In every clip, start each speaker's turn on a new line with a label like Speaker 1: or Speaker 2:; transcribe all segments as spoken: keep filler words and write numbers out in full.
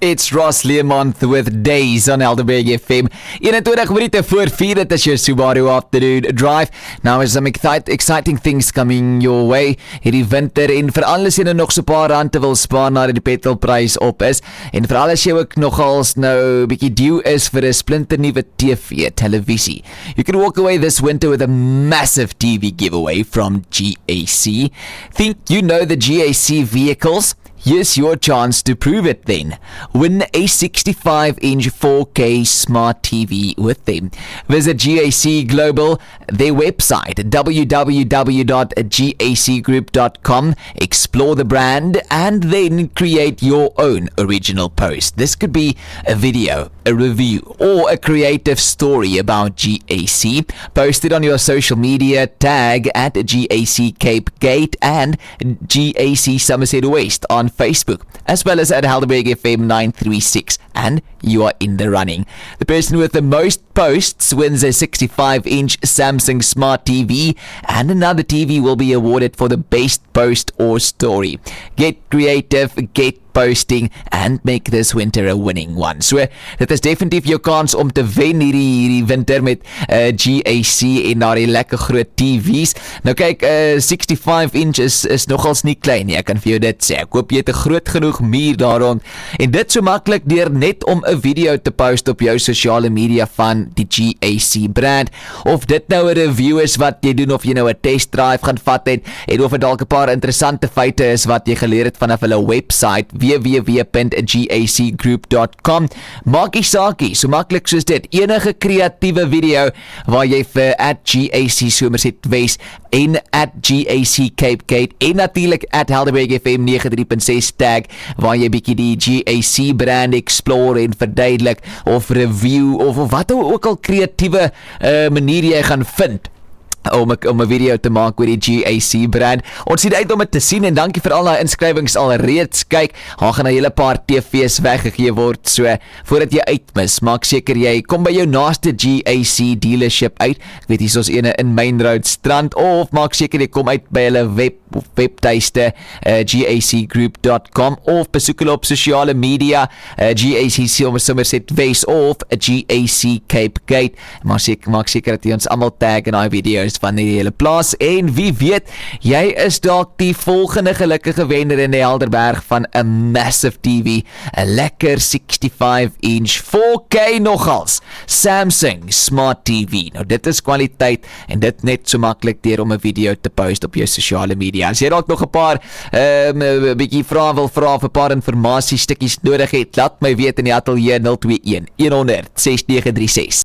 Speaker 1: It's Ross Learmonth with Days on Helderberg F M. eenentwintig minute voor vier, dit is your Subaru Afternoon Drive. Now is some exciting things coming your way. Hierdie winter, en veral as jy nog so paar rande wil spaar nadat die petrolprys op is, en veral as jy ook nogals nou bietjie due is vir 'n splinternuwe T V, televisie. You can walk away this winter with a massive T V giveaway from G A C. Think you know the G A C vehicles? Here's your chance to prove it then. Win a sixty-five inch four K smart T V with them. Visit G A C Global, their website, w w w dot g a c group dot com, explore the brand, and then create your own original post. This could be a video, a review, or a creative story about G A C. Post it on your social media, tag at G A C Cape Gate and G A C Somerset West on Facebook, as well as at Helderberg F M nine three six, and you are in the running. The person with the most posts wins a sixty-five inch Samsung Smart T V, and another T V will be awarded for the best post or story. Get creative, get posting, and make this winter a winning one. So, dit is definitief jou kans om te wen hierdie, hierdie winter met uh, G A C en daar die lekker groot T V's. Nou kyk, uh, sixty-five inch is, is nogals nie klein nie, ek kan vir jou dit sê. Ek hoop jy het 'n groot genoeg muur daar rond, en dit so maklik deur net om 'n video te post op jou sosiale media van die G A C brand, of dit nou 'n review is wat jy doen, of jy nou 'n test drive gaan vat het, en of dit dalk 'n paar interessante feite is wat jy geleer het vanaf hulle website, w w w dot g a c group dot com. Maak die saakie, so maklik soos dit. Enige kreatiewe video waar jy vir at G A C Somerset West en at G A C Cape Gate en natuurlik at Helderberg F M ninety-three point six tag, waar jy bietjie die G A C brand explore en verduidelik, of review, of, of wat ook al kreatiewe uh, manier jy gaan vind om 'n om 'n video te maak oor die G A C brand. Ons sien uit om dit te sien, en dankie vir al daai inskrywings al reeds. Kyk, daar gaan 'n hele paar T V's weggegee word, so voordat jy uitmis, maak seker jy kom by jou naaste G A C dealership uit. Ek weet hier's ons ene in Main Road Strand, of maak seker jy kom uit by hulle web webtuiste uh, G A C group dot com, of besoek hulle op sosiale media, uh, G A C Somerset West of G A C Cape Gate. Maar seker maak seker dat jy ons almal tag in daai video's van die hele plaas, en wie weet, jy is dalk die volgende gelukkige wenner in die Helderberg van 'n massive T V, 'n lekker sixty-five inch four K nogals Samsung Smart T V. Nou dit is kwaliteit, en dit net so maklik deur om 'n video te post op jou sosiale media. As jy dalk nog 'n paar um, 'n bietjie vrae wil vra, vir 'n paar informasie stukkies nodig het, laat my weet in die ateljee zero two one one honderd six nine three six.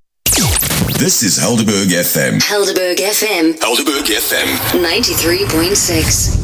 Speaker 2: This is Helderberg F M.
Speaker 3: Helderberg F M.
Speaker 2: Helderberg F M.
Speaker 3: ninety-three point six.